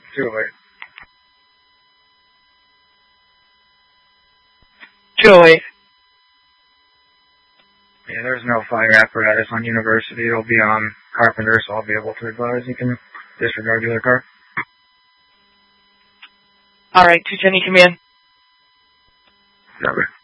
208. 208. Yeah, there's no fire apparatus on University. It'll be on Carpenter, so I'll be able to advise. You can disregard the other car. Alright, 210, you come in. Never.